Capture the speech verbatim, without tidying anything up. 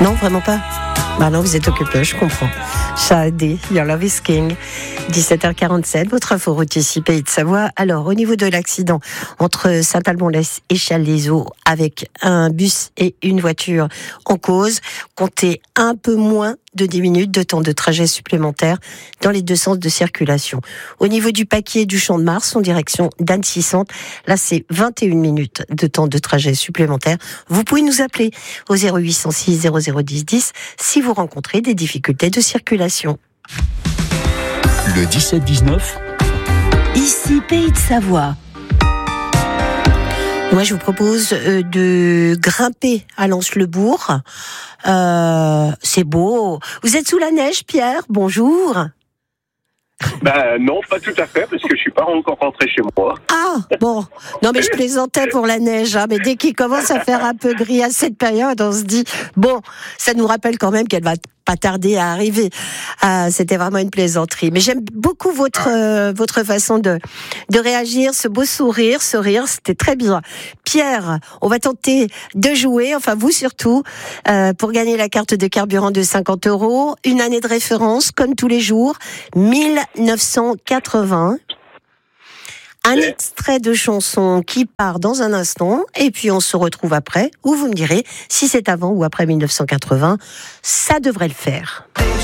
Non, vraiment pas. Bah non, vous êtes occupé, je comprends. Shahadi, Your Love is King. dix-sept heures quarante-sept, votre info routier ici, Pays de Savoie. Alors, au niveau de l'accident entre Saint-Alban-l'Est et Challes-les-Eaux, avec un bus et une voiture en cause, comptez un peu moins de dix minutes de temps de trajet supplémentaire dans les deux sens de circulation. Au niveau du Paquier du Champ de Mars, en direction d'Annecy-Centre, là c'est vingt et une minutes de temps de trajet supplémentaire. Vous pouvez nous appeler au zéro huit cent six zéro zéro dix dix si vous rencontrez des difficultés de circulation. Le dix-sept dix-neuf, Ici, Pays de Savoie. Moi, je vous propose de grimper à Lens-le-Bourg. Euh, c'est beau. Vous êtes sous la neige, Pierre? Bonjour. Ben non, pas tout à fait, parce que je suis pas encore rentré chez moi. Ah, bon. Non, mais je plaisantais pour la neige, hein, mais dès qu'il commence à faire un peu gris à cette période, on se dit, bon, ça nous rappelle quand même qu'elle va pas tarder à arriver. Ah, c'était vraiment une plaisanterie. Mais j'aime beaucoup votre euh, votre façon de de réagir, ce beau sourire, ce rire, c'était très bien. Pierre, on va tenter de jouer, enfin vous surtout, euh, pour gagner la carte de carburant de cinquante euros, une année de référence, comme tous les jours, mille neuf cent quatre-vingts. Un extrait de chanson qui part dans un instant, et puis on se retrouve après, où vous me direz si c'est avant ou après mille neuf cent quatre-vingts. Ça devrait le faire.